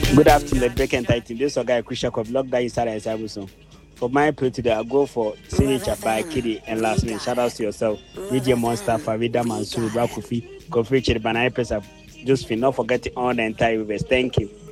Good afternoon, Break and Titan. This is a guy, Krisha Kov, locked that inside and Sabuson. For my play today, I go for signature by Kitty and last name. Shout out to yourself. DJ Monster, Farida Mansour, Bakufi, Kofi Chiri, Banana Press, Josephine. Not forgetting all the entire viewers. Thank you.